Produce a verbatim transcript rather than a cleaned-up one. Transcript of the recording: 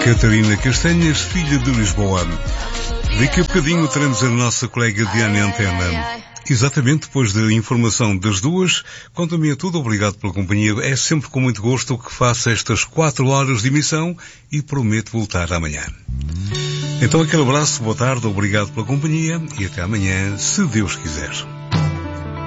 Catarina Castanhas, filha de Lisboa. Daqui a bocadinho teremos a nossa colega Diana Antena. Exatamente depois da informação das duas, quanto-me a tudo, obrigado pela companhia. É sempre com muito gosto que faço estas quatro horas de emissão e prometo voltar amanhã. Então aquele abraço, boa tarde, obrigado pela companhia e até amanhã, se Deus quiser.